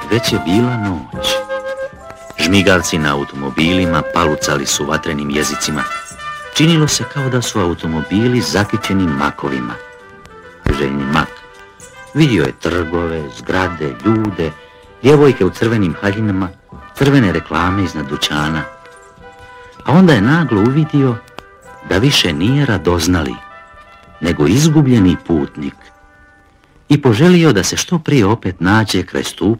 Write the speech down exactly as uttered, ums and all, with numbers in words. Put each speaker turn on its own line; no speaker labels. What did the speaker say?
Već je bila noć. Žmigavci na automobilima palucali su vatrenim jezicima. Činilo se kao da su automobili zakićeni makovima. Željni mak vidio je trgove, zgrade, ljude, djevojke u crvenim haljinama, crvene reklame iznad dućana. A onda je naglo uvidio da više nije radoznali, nego izgubljeni putnik. I poželio da se što prije opet nađe kraj stupa